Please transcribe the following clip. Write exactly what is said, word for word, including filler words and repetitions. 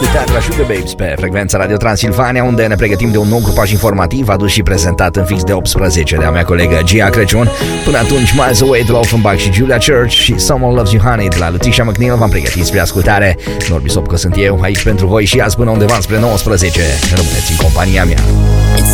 ascultat la Sugar Babes pe frecvența Radio Transilvania, unde ne pregătim de un nou grupaj informativ adus și prezentat în fix de optsprezece de a mea colegă Gia Crăciun. Până atunci, Miles Away de la Offenbach și Julia Church și Someone Loves You Honey de la Lutisha McNeil v-am pregătit spre ascultare. Norbi Sopcă sunt eu, aici pentru voi și azi până undeva spre nouăsprezece. Rămâneți în compania mea.